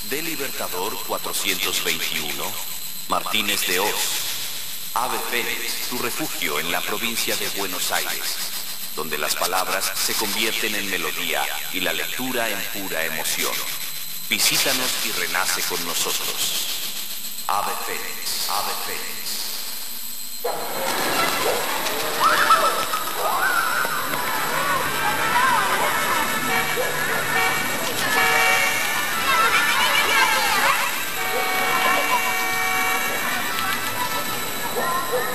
de Libertador 421, Martínez de Oz. Ave Fénix, tu refugio en la provincia de Buenos Aires, donde las palabras se convierten en melodía y la lectura en pura emoción. Visítanos y renace con nosotros. Ave Fénix, Ave Fénix.